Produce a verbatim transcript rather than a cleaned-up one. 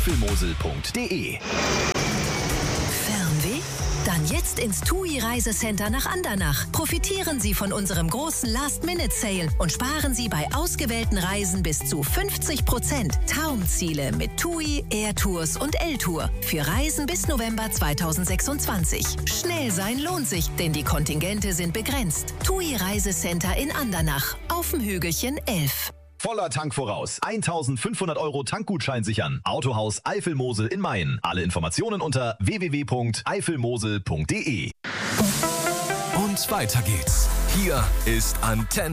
eifelmosel punkt de. Fernweh? Dann jetzt ins T U I Reisecenter nach Andernach. Profitieren Sie von unserem großen Last-Minute-Sale und sparen Sie bei ausgewählten Reisen bis zu fünfzig Prozent. Traumziele mit T U I, Air Tours und L-Tour. Für Reisen bis November zweitausendsechsundzwanzig. Schnell sein lohnt sich, denn die Kontingente sind begrenzt. T U I Reisecenter in Andernach. Auf dem Hügelchen elf. Voller Tank voraus. eintausendfünfhundert Euro Tankgutschein sichern. Autohaus Eifelmosel in Mayen. Alle Informationen unter w w w punkt eifelmosel punkt de. Und weiter geht's. Hier ist Antenne